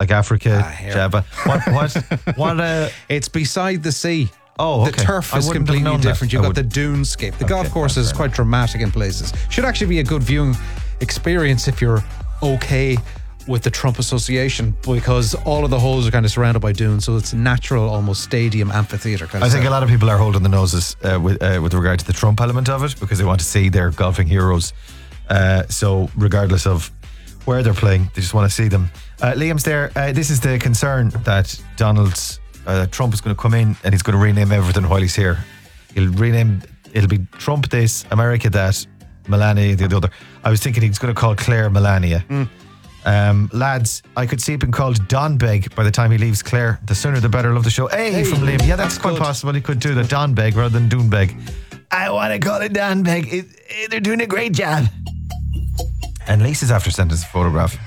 like Africa, here. Java. What? It's beside the sea. Oh, okay. The turf I is wouldn't have completely known that. different. You've I got the would- dunescape. The golf Okay, course is fair quite dramatic in places. Should actually be a good viewing experience if you're okay with the Trump Association, because all of the holes are kind of surrounded by dunes, so it's natural, almost stadium amphitheatre kind of I think a setup. lot of people are holding the noses with regard to the Trump element of it, because they want to see their golfing heroes. So regardless of where they're playing, they just want to see them. Liam's there. This is the concern that Trump is going to come in and he's going to rename everything while he's here. It'll be Trump this, America that, Melania the other. I was thinking he's going to call Claire Melania. Lads, I could see it being called Donbeg by the time he leaves Claire. The sooner the better. Love the show. Hey, from Liam. Yeah, that's quite good. possible. He could do the Donbeg rather than Doonbeg. I want to call it Donbeg. They're doing a great job. And Lisa's after sending us a photograph.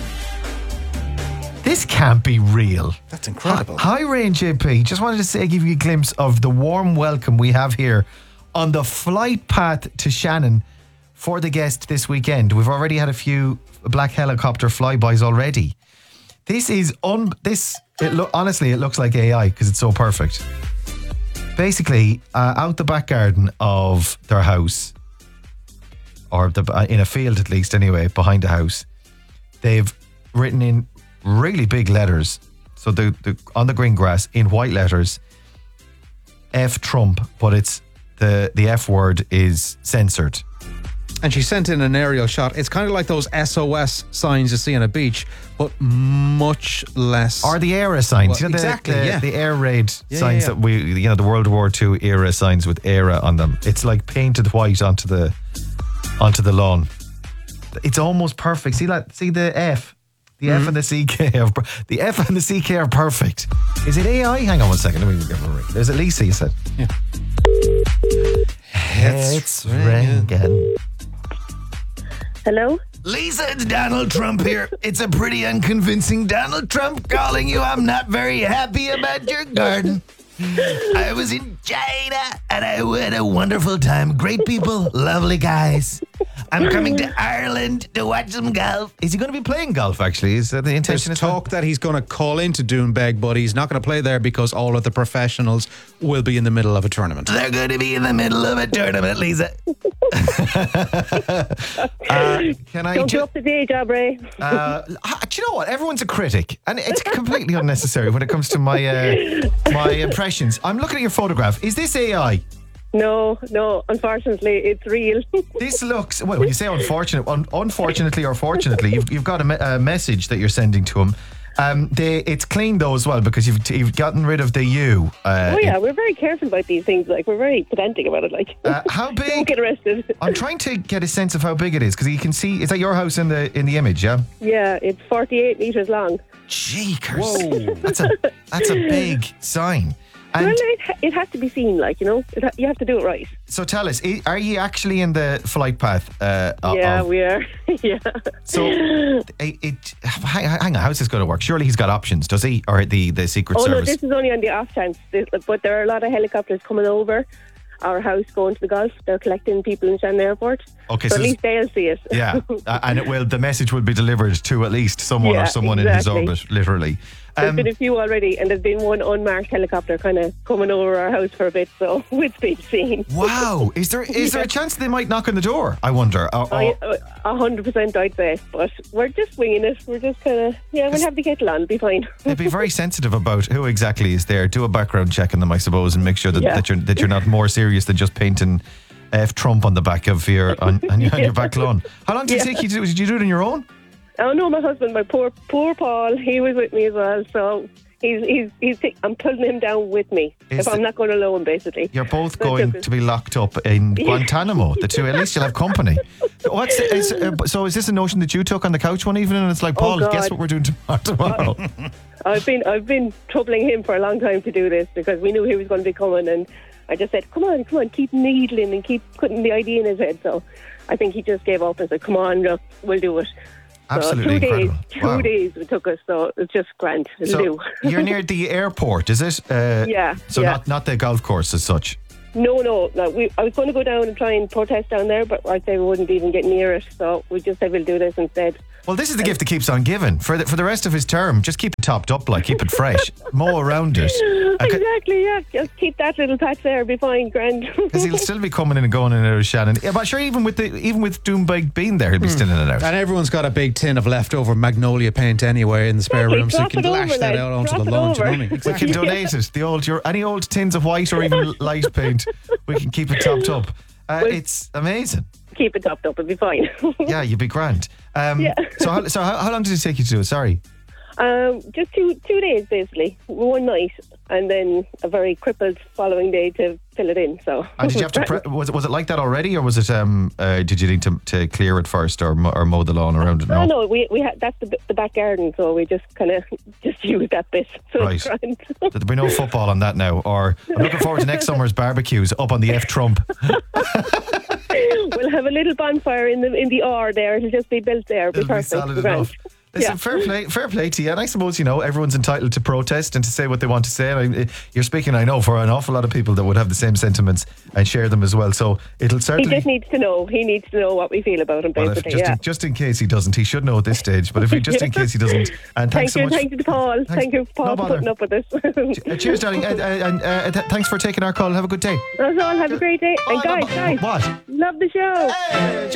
This can't be real. That's incredible. Hi, Ray and JP. Just wanted to say, give you a glimpse of the warm welcome we have here on the flight path to Shannon for the guest this weekend. We've already had a few black helicopter flybys already. This is honestly, it looks like AI because it's so perfect. Basically, out the back garden of their house, or in a field at least anyway, behind the house, they've written in really big letters, so the on the green grass in white letters, F Trump, but it's the F word is censored. And she sent in an aerial shot. It's kind of like those SOS signs you see on a beach, but much less. Or the ERA signs. Well, exactly, yeah. The air raid signs yeah. that the World War II era signs with ERA on them. It's like painted white onto the lawn. It's almost perfect. See the F. The F and the CK the F and the CK are perfect. Is it AI? Hang on one second. Let me give it a ring. There's at Lisa, you said. Yeah. It's ringing. Hello? Lisa, it's Donald Trump here. It's a pretty unconvincing Donald Trump calling you. I'm not very happy about your garden. I was in China and I had a wonderful time. Great people, lovely guys. I'm coming to Ireland to watch some golf. Is he going to be playing golf, actually? Is that the intention? There's talk that he's going to call into Doonbeg, but he's not going to play there because all of the professionals will be in the middle of a tournament. They're going to be in the middle of a tournament, Lisa. Can I Don't you up the day job, Ray? do you know what? Everyone's a critic, and it's completely unnecessary when it comes to my impressions. I'm looking at your photograph. Is this AI? No, unfortunately, it's real. This looks, well, when you say unfortunately or fortunately, you've got a message that you're sending to him. It's clean though as well, because you've gotten rid of the U. Oh yeah, we're very careful about these things. Like, we're very pedantic about it. Like, how big? Don't get arrested. I'm trying to get a sense of how big it is, because you can see. Is that your house in the image? Yeah. Yeah, it's 48 meters long. Jeekers. Whoa. That's a big sign. And Well, it has to be seen, like, you know. You have to do it right. so tell us, are you actually in the flight path? Yeah, we are. Yeah. So, hang on, how's this going to work? Surely he's got options, does he? Or the Secret Oh no, Service? this is only on the off chance. But there are a lot of helicopters coming over our house going to the golf. They're collecting people in Shannon Airport. Okay, so so at least they'll see it. Yeah, and the message will be delivered to at least someone or someone in his exactly. orbit, literally. There's been a few already, and there's been one unmarked helicopter kind of coming over our house for a bit, so it's been seen. Wow, is there a chance they might knock on the door? I wonder. 100% I'd say, but we're just winging it. We're just kind of, we'll have the kettle on, be fine. They'd be very sensitive about who exactly is there. Do a background check on them, I suppose, and make sure that you're not more serious than just painting F Trump on the back of your on your back lawn. How long did it take you to do? Did you do it on your own? Oh no, my husband, my poor Paul, he was with me as well, so I'm pulling him down with me if I'm not going alone, basically. You're both going to be locked up in Guantanamo, the two. At least you'll have company. So is this a notion that you took on the couch one evening, and it's like, Paul, guess what we're doing tomorrow? I've been troubling him for a long time to do this, because we knew he was going to be coming, and I just said, come on, keep needling and keep putting the idea in his head. So I think he just gave up and said, come on, look, we'll do it. Absolutely so incredible. Two days it took us, so it's just grand. So you're near the airport, is it? Yeah. So not the golf course as such? No. I was going to go down and try and protest down there, but I'd say we wouldn't even get near it. So we just said we'll do this instead. Well, this is the gift that keeps on giving. For the rest of his term, just keep it topped up, like keep it fresh, mow around it. Exactly, yeah. Just keep that little patch there, be fine, grand. Because he'll still be coming in and going in and out of Shannon. Yeah, but sure, even with Doombeg being there, he'll be still in and out. And everyone's got a big tin of leftover magnolia paint anyway in the spare room, so you can lash that out onto the lawn. We can donate it. Any old tins of white or even light paint, we can keep it topped up. It's amazing. Keep it topped up, it'll be fine. Yeah, you'd be grand. So how long did it take you to do it? Sorry. Just two days basically, one night, and then a very crippled following day to fill it in. So. And did you have to? Was it like that already, or was it? Did you need to clear it first, or mow the lawn around it? No, we had that's the back garden, so we just kind of use that bit. So right. There'll be no football on that now. Or I'm looking forward to next summer's barbecues up on the F Trump. We'll have a little bonfire in the R there. It'll just be built there. It'll be perfect. Solid enough. Listen, fair play to you. And I suppose, everyone's entitled to protest and to say what they want to say. You're speaking, I know, for an awful lot of people that would have the same sentiments and share them as well. So it'll certainly... He just needs to know. He needs to know what we feel about him, basically. Just in case he doesn't. He should know at this stage. But in case he doesn't... And thanks so much. Thank you, Paul. Thank you, Paul, for putting up with this. Cheers, darling. And thanks for taking our call. Have a good day. That's all. Have a great day. And guys, what? love the show. Hey.